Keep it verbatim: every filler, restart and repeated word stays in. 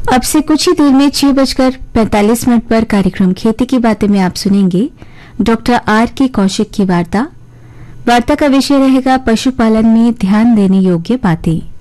अब से कुछ ही देर में छह बजकर पैंतालीस मिनट पर कार्यक्रम खेती की बातें में आप सुनेंगे डॉक्टर आर के कौशिक की वार्ता। वार्ता का विषय रहेगा पशुपालन में ध्यान देने योग्य बातें।